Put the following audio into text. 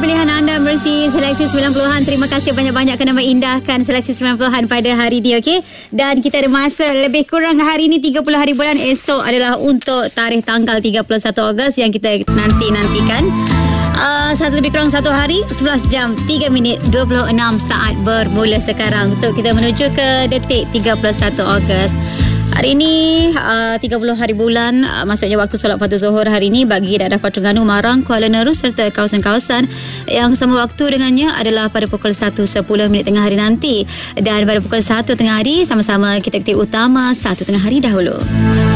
pilihan anda bersih Seleksi 90-an. Terima kasih banyak-banyak kerana mengindahkan Seleksi 90-an pada hari ini, okey. Dan kita ada masa lebih kurang hari ini 30 hari bulan. Esok adalah untuk tarikh tanggal 31 Ogos yang kita nantikan. Satu lebih kurang 1 hari, 11 jam 3 minit 26 saat bermula sekarang untuk kita menuju ke detik 31 Ogos. Hari ini 30 hari bulan, maksudnya waktu solat fardu zuhur hari ini bagi daerah Terengganu, Marang, Kuala Nerus serta kawasan-kawasan yang sama waktu dengannya adalah pada pukul 1.10 tengah hari nanti. Dan pada pukul 1 tengah hari sama-sama kita ketik utama 1 tengah hari dahulu.